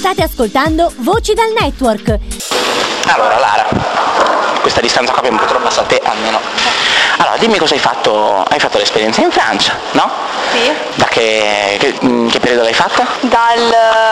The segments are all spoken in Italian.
State ascoltando Voci dal Network. Allora Lara, questa distanza qua è un po' troppo bassa a te almeno. Allora dimmi cosa hai fatto. Hai fatto l'esperienza in Francia, no? Sì. Da che periodo l'hai fatta? Dal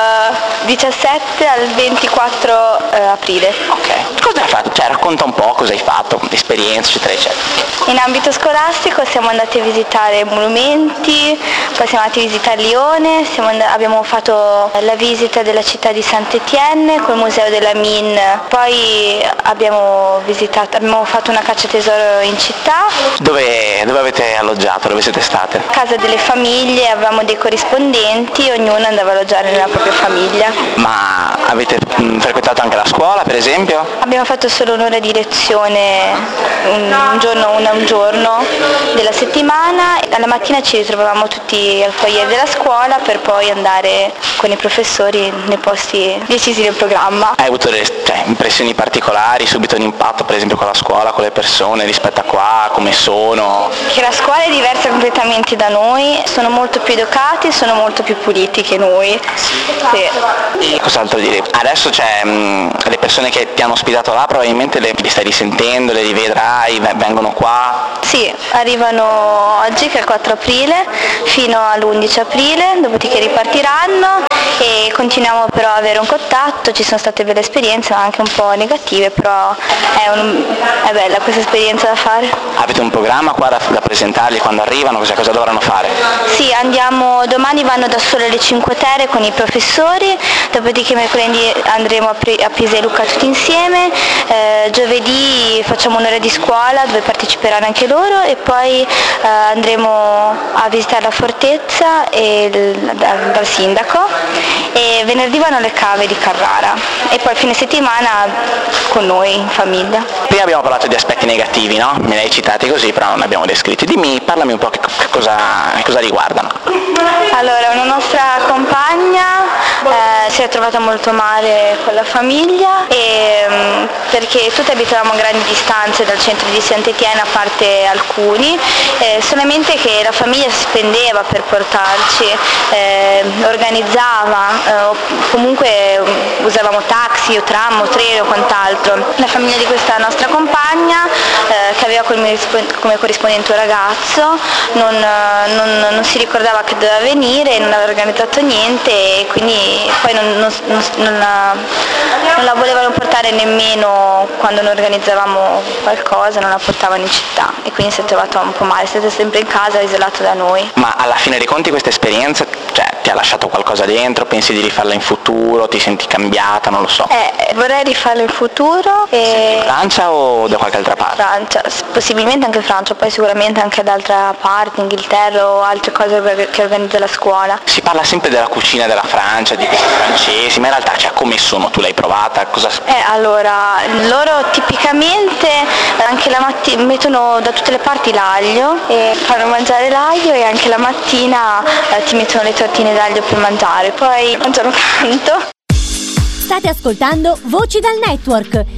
17 al 24 aprile. Ok. Cosa hai fatto? Cioè racconta un po' cosa hai fatto, esperienze eccetera eccetera. In ambito scolastico siamo andati a visitare monumenti, poi siamo andati a visitare Lione, abbiamo fatto la visita della città di Saint-Étienne col museo della Mine, poi abbiamo fatto una caccia tesoro in città. Dove avete alloggiato? Dove siete state? A casa delle famiglie, avevamo dei corrispondenti, ognuno andava a alloggiare nella propria famiglia. Ma avete frequentato anche la scuola per esempio? Abbiamo fatto solo un'ora di lezione, un giorno della settimana. Alla mattina ci ritrovavamo tutti al foyer della scuola per poi andare con i professori nei posti decisi nel programma. Hai avuto impressioni particolari, subito un impatto per esempio con la scuola, con le persone rispetto a qua, come sono? Che la scuola è diversa completamente da noi, sono molto più educati, sono molto più puliti che noi. Sì. E cos'altro dire? Adesso le persone che ti hanno ospitato là probabilmente le stai risentendo, le rivedrai, vengono qua? Sì, arrivano oggi che è il 4 aprile fino all'11 aprile, dopodiché ripartiranno e continuiamo però ad avere un contatto. Ci sono state belle esperienze ma anche un po' negative, però è bella questa esperienza da fare. Avete un programma qua da presentargli quando arrivano? Cosa dovranno fare? Sì, domani vanno da sole alle 5 Terre con i professori, dopodiché mercoledì andremo a Pisa e Lucca tutti insieme, giovedì facciamo un'ora di scuola dove parteciperanno anche loro e poi andremo a visitare la fortezza dal sindaco e venerdì vanno alle cave di Carrara e poi fine settimana con noi in famiglia. Prima abbiamo parlato di aspetti negativi, no? Me li hai citati così però non li abbiamo descritti. Parlami un po' che cosa riguardano. Allora, una nostra compagna si è trovata molto male con la famiglia perché tutti abitavamo a grandi distanze dal centro di Saint-Étienne a parte alcuni, solamente che la famiglia si spendeva per portarci, organizzava, comunque usavamo taxi o tram o treno o quant'altro. La famiglia di questa nostra compagna che aveva come corrispondente un ragazzo non si ricordava che doveva venire, non aveva organizzato niente e quindi poi non la volevano portare nemmeno quando noi organizzavamo qualcosa, non la portavano in città e quindi si è trovato un po' male, siete sempre in casa isolato da noi. Ma alla fine dei conti questa esperienza ti ha lasciato qualcosa dentro? Pensi di rifarla in futuro? Ti senti cambiata? Non lo so. Vorrei rifarla in futuro. In Francia o da qualche altra parte? Francia, possibilmente anche Francia, poi sicuramente anche da altre parti, Inghilterra o altre cose che organizza la scuola. Si parla sempre della cucina della Francia, di questi francesi, ma in realtà come sono? Tu l'hai provata? Allora, loro tipicamente anche la mattina mettono da tutte le parti l'aglio e fanno mangiare l'aglio e anche la mattina ti mettono le tortine d'aglio per mangiare, poi mangiano tanto. State ascoltando Voci dal Network.